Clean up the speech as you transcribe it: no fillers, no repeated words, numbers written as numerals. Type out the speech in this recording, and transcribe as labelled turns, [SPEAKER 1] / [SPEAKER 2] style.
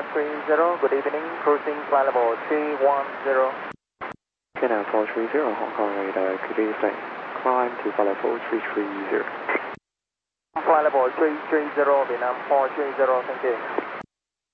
[SPEAKER 1] 430, good evening, cruising flight level 310.
[SPEAKER 2] Vietnam 430, Hong Kong radar, good evening, climb to flight level 330.
[SPEAKER 1] Flight level 330, Vietnam 430, thank you.